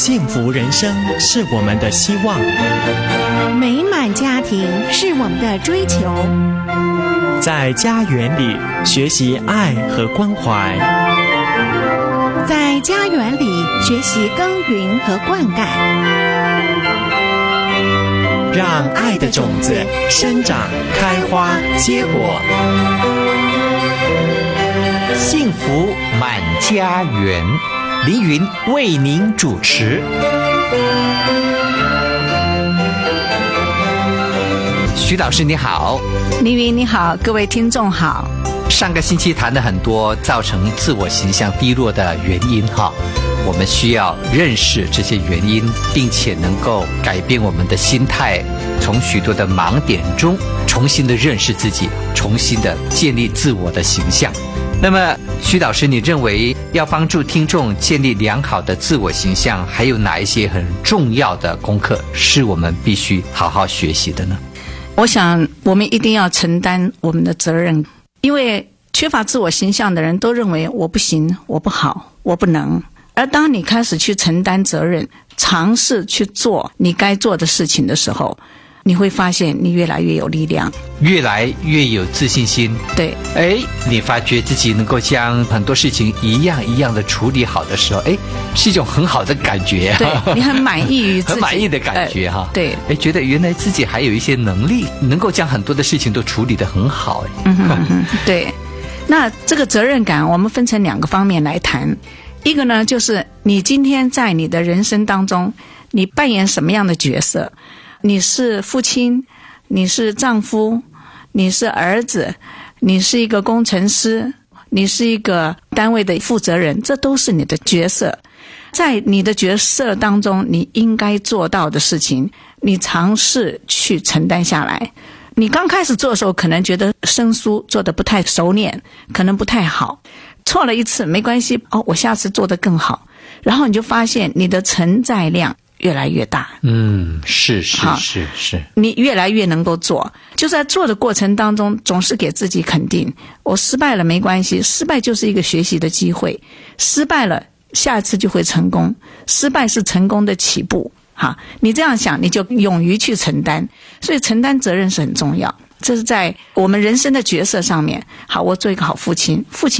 幸福人生是我们的希望， 美满家庭是我们的追求， 在家园里学习爱和关怀， 在家园里学习耕耘和灌溉， 让爱的种子生长、开花、结果。 幸福满家园，凌云为您主持。徐老师你好。 凌云你好，各位听众好。 上个星期谈了很多造成自我形象低落的原因哈，我们需要认识这些原因，并且能够改变我们的心态，从许多的盲点中重新的认识自己，重新的建立自我的形象。那么徐老师，你认为要帮助听众建立良好的自我形象，还有哪一些很重要的功课是我们必须好好学习的呢？ 我想我们一定要承担我们的责任，因为缺乏自我形象的人都认为我不行，我不好，我不能。而当你开始去承担责任，尝试去做你该做的事情的时候，你会发现你越来越有力量， 越来越有自信心。 对， 你发觉自己能够将很多事情一样一样的处理好的时候，是一种很好的感觉。 对，你很满意于自己， 很满意的感觉哈。 对， 觉得原来自己还有一些能力，能够将很多的事情都处理得很好。 对。那这个责任感，我们分成两个方面来谈。一个呢，就是你今天在你的人生当中，你扮演什么样的角色？你是父亲，你是丈夫，你是儿子，你是一个工程师，你是一个单位的负责人，这都是你的角色。在你的角色当中，你应该做到的事情，你尝试去承担下来。你刚开始做的时候，可能觉得生疏，做得不太熟练，可能不太好，错了一次没关系，我下次做得更好，然后你就发现你的承载量越来越大。 是， 你越来越能够做，就在做的过程当中，总是给自己肯定，我失败了没关系，失败就是一个学习的机会，失败了下一次就会成功，失败是成功的起步。你这样想，你就勇于去承担，所以承担责任是很重要，这是在我们人生的角色上面。好，我做一个好父亲，